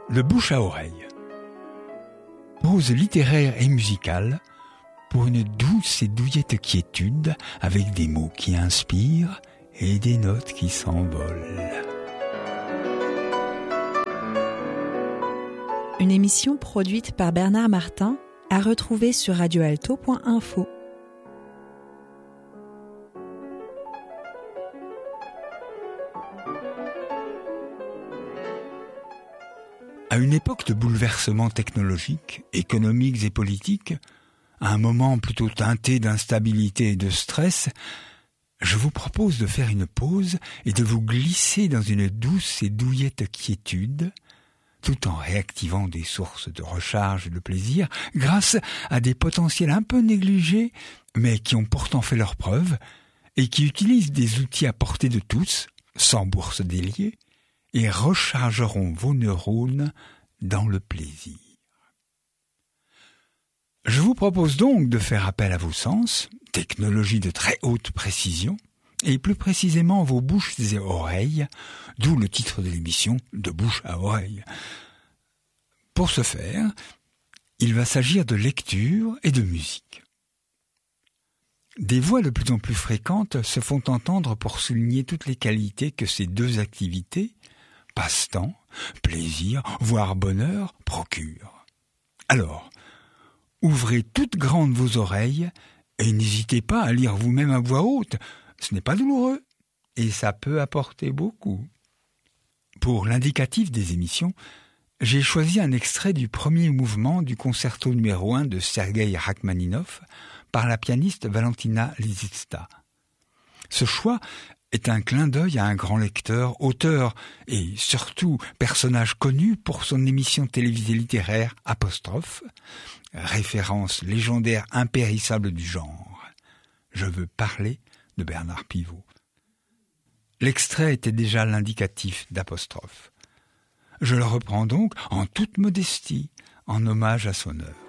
de bouche à oreille. Prose littéraire et musicale pour une douce et douillette quiétude avec des mots qui inspirent et des notes qui s'envolent. Une émission produite par Bernard Martin à retrouver sur radioalto.info. À une époque de bouleversements technologiques, économiques et politiques, à un moment plutôt teinté d'instabilité et de stress, je vous propose de faire une pause et de vous glisser dans une douce et douillette quiétude, tout en réactivant des sources de recharge et de plaisir grâce à des potentiels un peu négligés, mais qui ont pourtant fait leurs preuves et qui utilisent des outils à portée de tous, sans bourse déliée, et rechargeront vos neurones dans le plaisir. Je vous propose donc de faire appel à vos sens, technologie de très haute précision, et plus précisément vos bouches et oreilles, d'où le titre de l'émission « De bouche à oreille ». Pour ce faire, il va s'agir de lecture et de musique. Des voix de plus en plus fréquentes se font entendre pour souligner toutes les qualités que ces deux activités, passe-temps, plaisir, voire bonheur, procurent. Alors, ouvrez toutes grandes vos oreilles et n'hésitez pas à lire vous-même à voix haute. Ce n'est pas douloureux et ça peut apporter beaucoup. Pour l'indicatif des émissions, j'ai choisi un extrait du premier mouvement du concerto numéro 1 de Sergueï Rachmaninov par la pianiste Valentina Lisitsa. Ce choix est un clin d'œil à un grand lecteur, auteur et surtout personnage connu pour son émission télévisée littéraire Apostrophe, référence légendaire impérissable du genre. Je veux parler de Bernard Pivot. L'extrait était déjà l'indicatif d'Apostrophe. Je le reprends donc en toute modestie, en hommage à son œuvre.